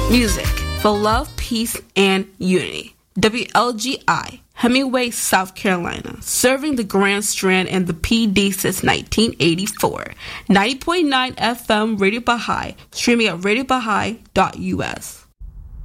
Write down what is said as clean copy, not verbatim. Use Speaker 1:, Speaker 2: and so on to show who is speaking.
Speaker 1: Music for love, peace, and unity. WLGI, Hemingway, South Carolina, serving the Grand Strand and the PD since 1984. 90.9 FM Radio Baha'i, streaming at radiobahai.us.